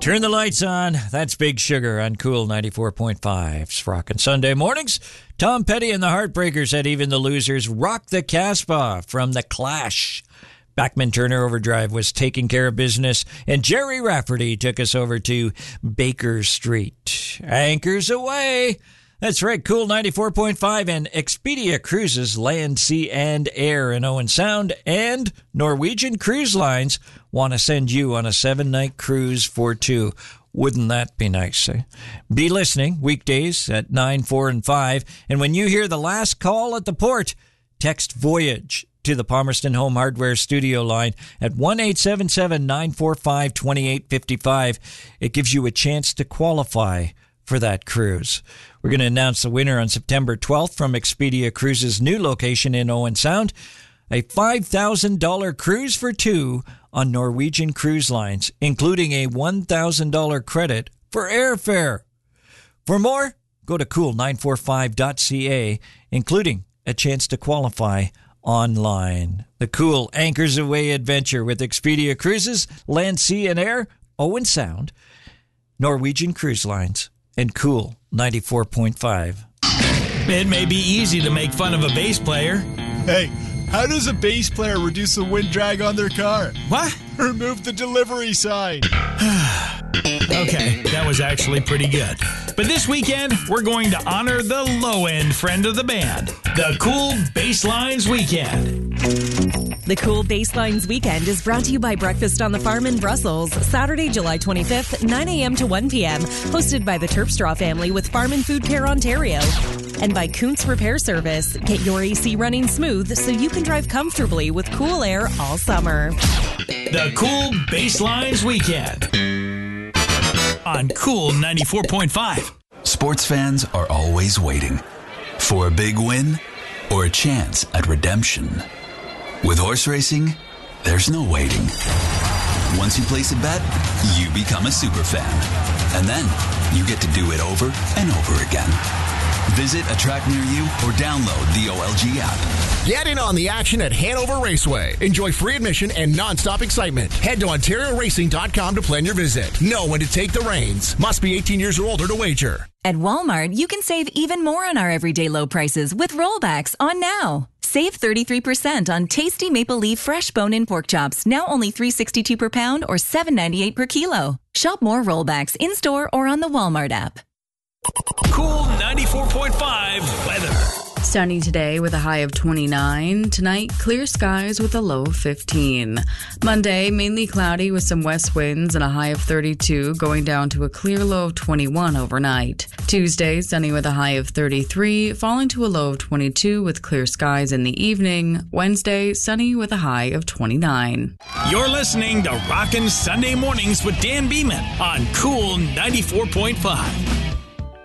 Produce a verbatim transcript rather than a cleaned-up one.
Turn the lights on. That's Big Sugar on Cool ninety-four point five's Rockin' Sunday Mornings. Tom Petty and the Heartbreakers had Even the Losers rock the Casbah from The Clash. Bachman Turner Overdrive was taking care of business, and Jerry Rafferty took us over to Baker Street. Anchors away. That's right, Cool ninety-four point five and Expedia Cruises, Land, Sea, and Air in Owen Sound, and Norwegian Cruise Lines want to send you on a seven-night cruise for two. Wouldn't that be nice? Eh? Be listening weekdays at nine, four, and five, and when you hear the last call at the port, text Voyage to the Palmerston Home Hardware studio line at one eight seven seven, nine four five, two eight five five. It gives you a chance to qualify for that cruise. We're going to announce the winner on September twelfth from Expedia Cruises' new location in Owen Sound, a five thousand dollars cruise for two on Norwegian Cruise Lines, including a one thousand dollars credit for airfare. For more, go to cool nine four five dot c a, including a chance to qualify online. The Cool Anchors Away adventure with Expedia Cruises, Land, Sea, and Air, Owen Sound, Norwegian Cruise Lines, and Cool ninety-four point five. It may be easy to make fun of a bass player. Hey, how does a bass player reduce the wind drag on their car? What? Remove the delivery sign. Okay, that was actually pretty good. But this weekend, we're going to honor the low-end friend of the band, the Cool Basslines Weekend. The Cool Basslines Weekend is brought to you by Breakfast on the Farm in Brussels, Saturday, July twenty-fifth, nine a.m. to one p.m., hosted by the Terpstra family with Farm and Food Care Ontario. And by Kuntz Repair Service. Get your A C running smooth so you can drive comfortably with cool air all summer. The Cool Basslines Weekend on Cool ninety-four point five. Sports fans are always waiting for a big win or a chance at redemption. With horse racing, there's no waiting. Once you place a bet, you become a super fan. And then you get to do it over and over again. Visit a track near you or download the O L G app. Get in on the action at Hanover Raceway. Enjoy free admission and non-stop excitement. Head to ontario racing dot com to plan your visit. Know when to take the reins. Must be eighteen years or older to wager. At Walmart, you can save even more on our everyday low prices with rollbacks on now. Save thirty-three percent on tasty Maple Leaf fresh bone-in pork chops, now only three dollars and sixty-two cents per pound or seven dollars and ninety-eight cents per kilo. Shop more rollbacks in-store or on the Walmart app. Cool ninety-four point five weather. Sunny today with a high of twenty-nine. Tonight, clear skies with a low of fifteen. Monday, mainly cloudy with some west winds and a high of thirty-two, going down to a clear low of twenty-one overnight. Tuesday, sunny with a high of thirty-three, falling to a low of twenty-two with clear skies in the evening. Wednesday, sunny with a high of twenty-nine. You're listening to Rockin' Sunday Mornings with Dan Beeman on Cool ninety-four point five.